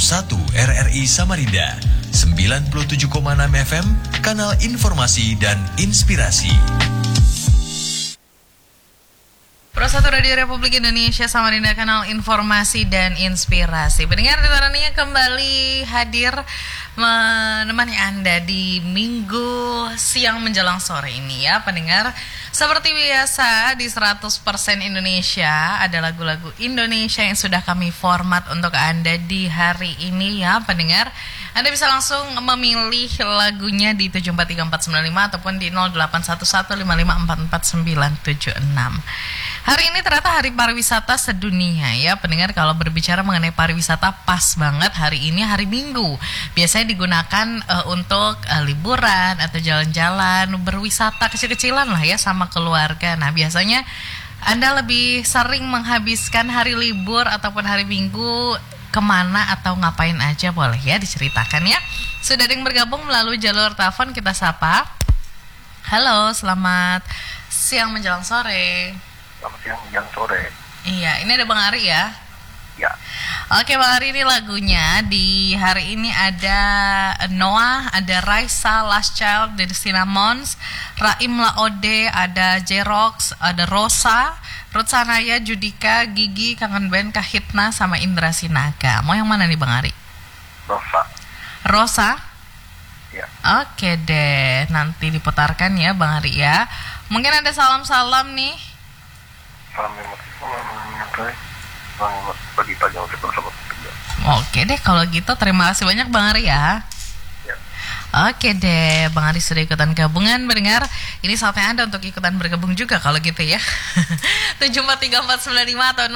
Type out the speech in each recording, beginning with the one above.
RRI Samarinda, 97,6 FM, Kanal Informasi dan Inspirasi. Pro 1 Radio Republik Indonesia Samarinda, Kanal Informasi dan Inspirasi. Pendengar Titarania kembali hadir menemani Anda di Minggu siang menjelang sore ini ya pendengar. Seperti biasa di 100% Indonesia ada lagu-lagu Indonesia yang sudah kami format untuk Anda di hari ini ya pendengar. Anda bisa langsung memilih lagunya di 743495 ataupun di 081155444976. Hari ini ternyata Hari Pariwisata Sedunia ya pendengar. Kalau berbicara mengenai pariwisata pas banget hari ini hari Minggu. Biasanya digunakan untuk liburan atau jalan-jalan, berwisata kecil-kecilan lah ya sama keluarga. Nah biasanya Anda lebih sering menghabiskan hari libur ataupun hari Minggu kemana atau ngapain aja, boleh ya diceritakan ya. Sudah ada yang bergabung melalui jalur telepon, kita sapa. Halo, selamat siang menjelang sore. Selamat siang menjelang sore. Iya, ini ada Bang Ari ya. Ya. Oke Bang Ari, ini lagunya di hari ini ada Noah, ada Raisa, Last Child, dari Cinnamons, Raim Laode, ada Jerox, ada Rosa, Ruth Sanaya, Judika, Gigi, Kangen Band, Kahitna, sama Indra Sinaga. Mau yang mana nih Bang Ari? Rosa? Ya. Oke deh, nanti diputarkan ya Bang Ari ya. Mungkin ada salam-salam nih. Salam pagi-pagi untuk bersama kerja. Oke deh, kalau gitu terima kasih banyak Bang Ari ya. Ya. Oke deh, Bang Ari sudah ikutan gabungan mendengar. Ini saatnya Anda untuk ikutan bergabung juga kalau gitu ya. 743495 atau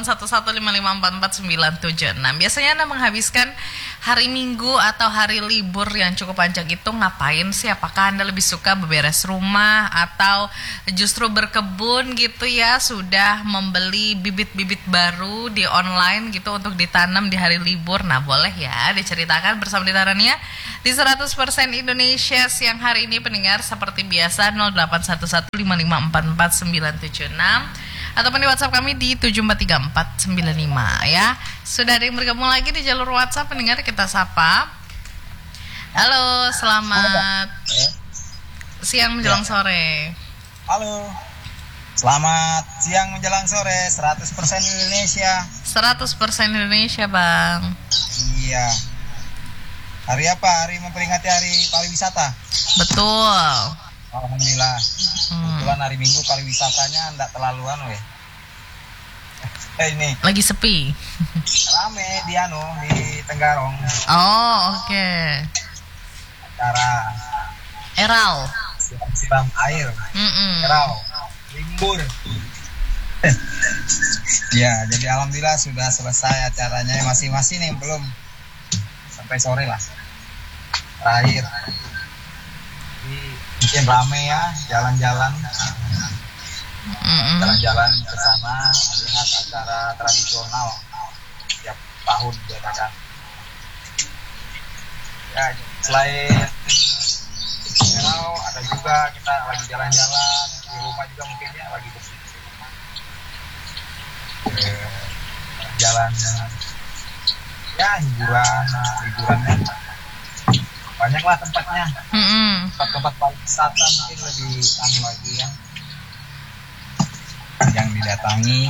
081155444976. Biasanya Anda menghabiskan hari Minggu atau hari libur yang cukup panjang itu ngapain sih? Apakah Anda lebih suka beberes rumah atau justru berkebun gitu ya? Sudah membeli bibit-bibit baru di online gitu untuk ditanam di hari libur? Nah boleh ya diceritakan bersama Titarania di 100% Indonesia siang hari ini pendengar. Seperti biasa 081155444976 ataupun di WhatsApp kami di 743495 ya. Sudah ada yang bergabung lagi di jalur WhatsApp pendengar, kita sapa. Halo, selamat siang menjelang sore. Halo. Selamat siang menjelang sore, 100% Indonesia. 100% Indonesia, Bang. Iya. Hari apa? Hari memperingati Hari Pariwisata. Betul. Alhamdulillah. Kebetulan hari Minggu pariwisatanya enggak terlaluan weh. Ini lagi sepi. Rame di di Tenggarong. Oh, oke. Acara Erau. Siram air. Erau. Limbur. Ya, jadi alhamdulillah sudah selesai acaranya. Masing-masing yang belum sampai sore lah. Terakhir. Bikin rame ya, jalan-jalan ke sana melihat acara tradisional tiap tahun diadakan. Ya, selain ada juga kita lagi jalan-jalan di rumah juga mungkin ya lagi bersih. Jalan ya hiburannya banyaklah tempatnya. Tempat pariwisata mungkin lebih lagi ya yang didatangi.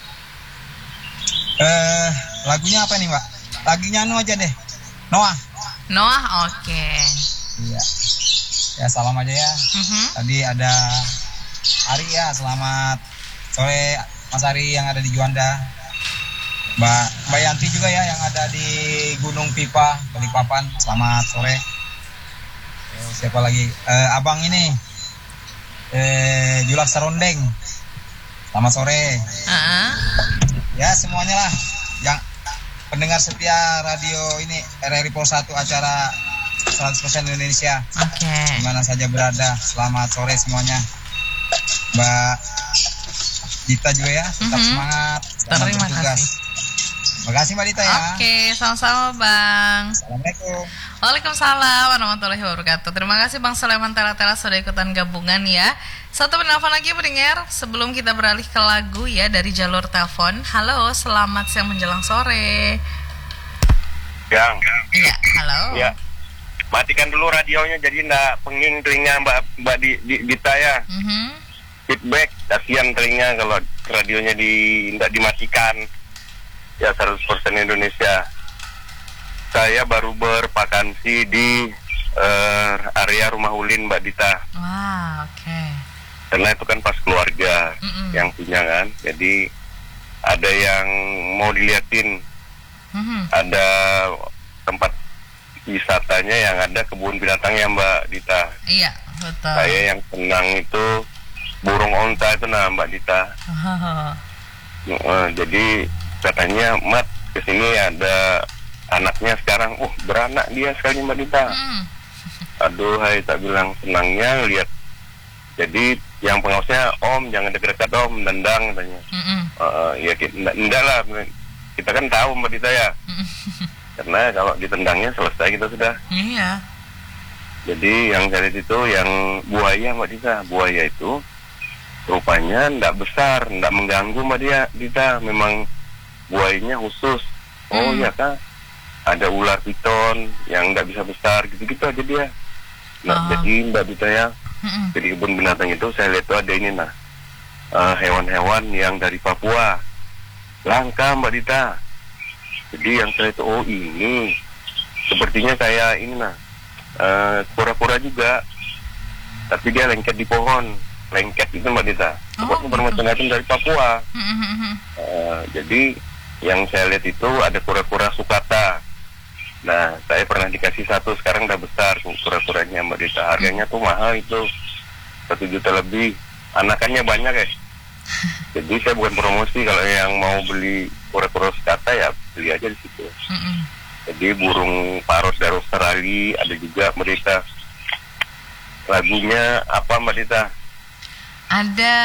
Lagunya apa nih Mbak? Lagunya aja deh, Noah, oke. Iya ya, salam aja ya. Tadi ada Ari ya, selamat sore Mas Ari yang ada di Juanda. Mbak Yanti juga ya yang ada di Gunung Pipa, Balikpapan, selamat sore. Siapa lagi? Abang ini Julak Serondeng, selamat sore. Ya semuanya lah yang pendengar setia radio ini RRI Pro 1 acara 100% Indonesia. Dimana saja berada, selamat sore semuanya. Mbak Dita juga ya, tetap semangat. Terima kasih. Terima kasih Mbak Dita ya. Oke, sama-sama Bang. Assalamualaikum. Waalaikumsalam warahmatullahi wabarakatuh. Terima kasih Bang Sulaiman Tela-Tela sudah ikutan gabungan ya. Satu penelpon lagi pendengar sebelum kita beralih ke lagu ya dari jalur telepon. Halo, selamat siang menjelang sore. Yang. Iya, halo. Ya. Matikan dulu radionya jadi ndak penging telinga Mbak Dita ya. Feedback, kasihan telinga kalau radionya ndak dimatikan. Ya 100% Indonesia. Saya baru bervakansi di area Rumah Ulin Mbak Dita. Wah, oke. Karena itu kan pas keluarga yang punya kan. Jadi ada yang mau diliatin. Ada tempat wisatanya yang ada kebun binatangnya Mbak Dita. Iya, betul. Saya yang senang itu burung onta itu Mbak Dita. Jadi katanya Mat kesini ada anaknya sekarang, beranak dia sekali Mbak Dita. Aduh, hai tak bilang senangnya lihat. Jadi yang pengawasnya Om jangan dekat-dekat Om, nendang katanya. Ya enggak lah, kita kan tahu Mbak Dita ya. Karena kalau ditendangnya selesai kita sudah. Iya. Jadi yang saya lihat itu yang buaya Mbak Dita. Buaya itu rupanya enggak besar, enggak mengganggu Mbak Dita. Memang buayanya khusus. Oh iya kah? Ada ular piton yang enggak bisa besar gitu-gitu aja dia. Nah jadi Mbak Dita ya, di kebun binatang itu saya lihat tuh ada ini hewan-hewan yang dari Papua. Langka Mbak Dita. Jadi yang saya itu ini sepertinya kayak ini kura-kura juga, tapi dia lengket di pohon, lengket itu Mbak Dita. Pokoknya bermacam-macam dari Papua. Jadi yang saya lihat itu ada kura-kura sukata. Nah saya pernah dikasih satu, sekarang udah besar kura-kuranya Mbak Dita. Harganya tuh mahal itu, 1 juta lebih. Anakannya banyak ya. Jadi saya bukan promosi, kalau yang mau beli kura-kura sukata ya beli aja di situ. Jadi burung paros dari Australia ada juga Mbak Dita. Lagunya apa Mbak Dita? Ada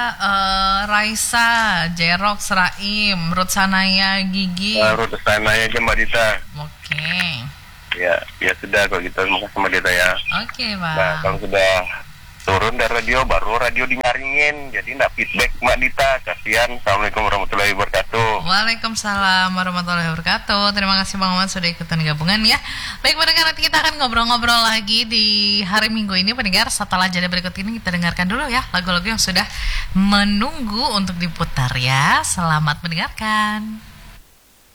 Raisa, Jerox, Raim, Ruth Sanaya, Gigi. Ruth Sanaya aja Mbak Dita. Oke. Ya sudah kalau gitu, terima kasih Mbak Dita ya. Oke, Bang. Nah kalau sudah turun dari radio, baru radio dinyaringin, jadi nggak feedback Mbak Dita, kasihan. Assalamualaikum warahmatullahi wabarakatuh. Waalaikumsalam warahmatullahi wabarakatuh. Terima kasih Bang Ahmad sudah ikutan gabungan ya. Baik pendengar, nanti kita akan ngobrol-ngobrol lagi di hari Minggu ini pendengar. Setelah jeda berikut ini kita dengarkan dulu ya lagu-lagu yang sudah menunggu untuk diputar ya. Selamat mendengarkan.